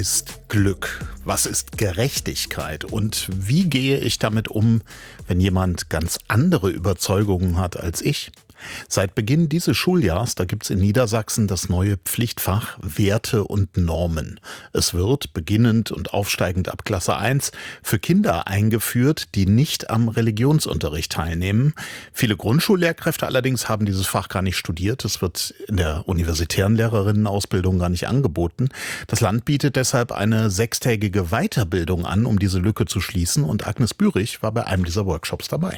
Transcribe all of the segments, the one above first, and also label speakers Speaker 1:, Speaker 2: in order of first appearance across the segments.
Speaker 1: Ist Glück? Was ist Gerechtigkeit? Und wie gehe ich damit um, wenn jemand ganz andere Überzeugungen hat als ich? Seit Beginn dieses Schuljahrs, da gibt's in Niedersachsen das neue Pflichtfach Werte und Normen. Es wird, beginnend und aufsteigend ab Klasse 1, für Kinder eingeführt, die nicht am Religionsunterricht teilnehmen. Viele Grundschullehrkräfte allerdings haben dieses Fach gar nicht studiert. Es wird in der universitären Lehrerinnenausbildung gar nicht angeboten. Das Land bietet deshalb eine 6-tägige Weiterbildung an, um diese Lücke zu schließen. Und Agnes Bürich war bei einem dieser Workshops dabei.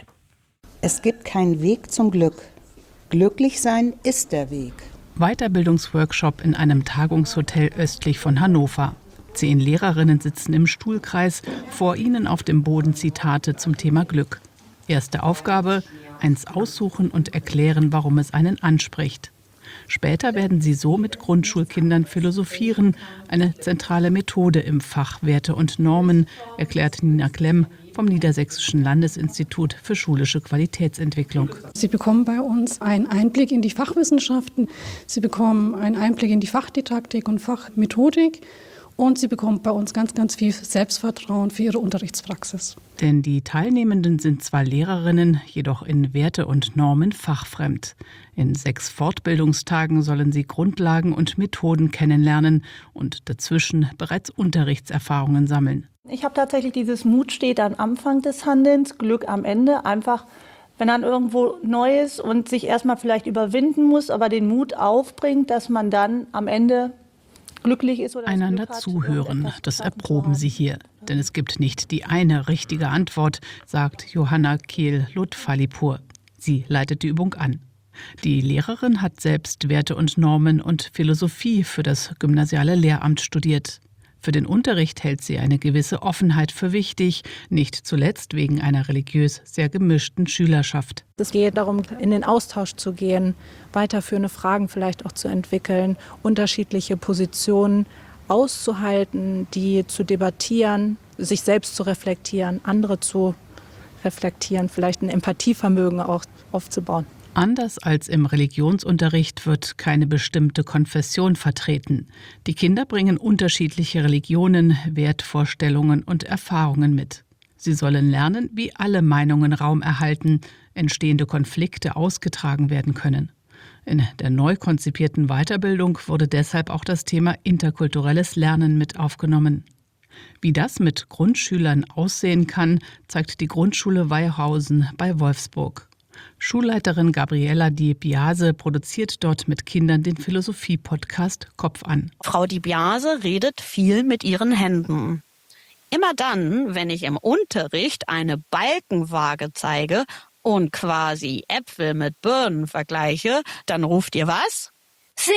Speaker 2: Es gibt keinen Weg zum Glück. Glücklich sein ist der Weg.
Speaker 3: Weiterbildungsworkshop in einem Tagungshotel östlich von Hannover. 10 Lehrerinnen sitzen im Stuhlkreis, vor ihnen auf dem Boden Zitate zum Thema Glück. Erste Aufgabe: eins aussuchen und erklären, warum es einen anspricht. Später werden sie so mit Grundschulkindern philosophieren, eine zentrale Methode im Fach Werte und Normen, erklärt Nina Klemm vom Niedersächsischen Landesinstitut für schulische Qualitätsentwicklung.
Speaker 4: Sie bekommen bei uns einen Einblick in die Fachwissenschaften, Sie bekommen einen Einblick in die Fachdidaktik und Fachmethodik und Sie bekommen bei uns ganz, ganz viel Selbstvertrauen für Ihre Unterrichtspraxis.
Speaker 3: Denn die Teilnehmenden sind zwar Lehrerinnen, jedoch in Werte und Normen fachfremd. In 6 Fortbildungstagen sollen sie Grundlagen und Methoden kennenlernen und dazwischen bereits Unterrichtserfahrungen sammeln.
Speaker 5: Ich habe tatsächlich dieses Mut steht am Anfang des Handelns, Glück am Ende. Einfach, wenn dann irgendwo neu ist und sich erstmal vielleicht überwinden muss, aber den Mut aufbringt, dass man dann am Ende glücklich ist. Oder
Speaker 3: einander zuhören, das erproben sie hier. Denn es gibt nicht die eine richtige Antwort, sagt Johanna Kehl-Lutfalipur. Sie leitet die Übung an. Die Lehrerin hat selbst Werte und Normen und Philosophie für das gymnasiale Lehramt studiert. Für den Unterricht hält sie eine gewisse Offenheit für wichtig, nicht zuletzt wegen einer religiös sehr gemischten Schülerschaft.
Speaker 6: Es geht darum, in den Austausch zu gehen, weiterführende Fragen vielleicht auch zu entwickeln, unterschiedliche Positionen auszuhalten, die zu debattieren, sich selbst zu reflektieren, andere zu reflektieren, vielleicht ein Empathievermögen auch aufzubauen.
Speaker 3: Anders als im Religionsunterricht wird keine bestimmte Konfession vertreten. Die Kinder bringen unterschiedliche Religionen, Wertvorstellungen und Erfahrungen mit. Sie sollen lernen, wie alle Meinungen Raum erhalten, entstehende Konflikte ausgetragen werden können. In der neu konzipierten Weiterbildung wurde deshalb auch das Thema interkulturelles Lernen mit aufgenommen. Wie das mit Grundschülern aussehen kann, zeigt die Grundschule Weihausen bei Wolfsburg. Schulleiterin Gabriela Di Biase produziert dort mit Kindern den Philosophie-Podcast Kopf an.
Speaker 7: Frau Di Biase redet viel mit ihren Händen. Immer dann, wenn ich im Unterricht eine Balkenwaage zeige und quasi Äpfel mit Birnen vergleiche, dann ruft ihr was?
Speaker 8: 6,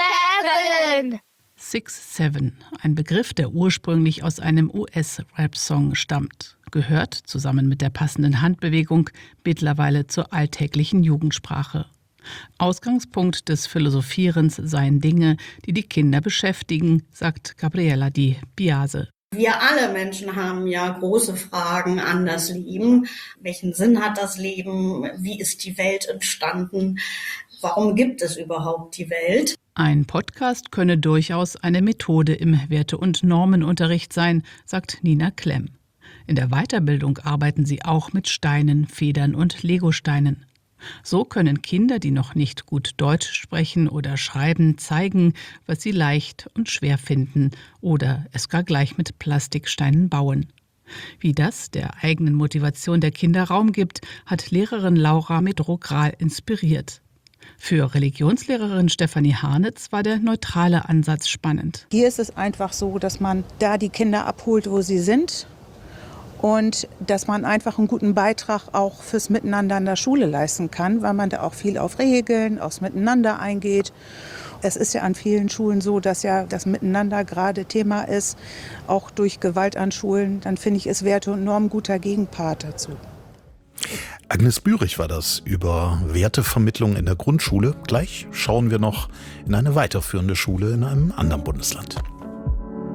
Speaker 8: 7!
Speaker 3: 6-7, ein Begriff, der ursprünglich aus einem US-Rap-Song stammt, gehört, zusammen mit der passenden Handbewegung, mittlerweile zur alltäglichen Jugendsprache. Ausgangspunkt des Philosophierens seien Dinge, die die Kinder beschäftigen, sagt Gabriela Di Biase.
Speaker 9: Wir alle Menschen haben ja große Fragen an das Leben. Welchen Sinn hat das Leben? Wie ist die Welt entstanden? Warum gibt es überhaupt die Welt?
Speaker 3: Ein Podcast könne durchaus eine Methode im Werte- und Normenunterricht sein, sagt Nina Klemm. In der Weiterbildung arbeiten sie auch mit Steinen, Federn und Legosteinen. So können Kinder, die noch nicht gut Deutsch sprechen oder schreiben, zeigen, was sie leicht und schwer finden oder es gar gleich mit Plastiksteinen bauen. Wie das der eigenen Motivation der Kinder Raum gibt, hat Lehrerin Laura Medrogral inspiriert. Für Religionslehrerin Stefanie Harnitz war der neutrale Ansatz spannend.
Speaker 2: Hier ist es einfach so, dass man da die Kinder abholt, wo sie sind und dass man einfach einen guten Beitrag auch fürs Miteinander in der Schule leisten kann, weil man da auch viel auf Regeln, aufs Miteinander eingeht. Es ist ja an vielen Schulen so, dass ja das Miteinander gerade Thema ist, auch durch Gewalt an Schulen. Dann finde ich, ist Werte und Normen ein guter Gegenpart dazu.
Speaker 1: Agnes Bürich war das über Wertevermittlung in der Grundschule. Gleich schauen wir noch in eine weiterführende Schule in einem anderen Bundesland.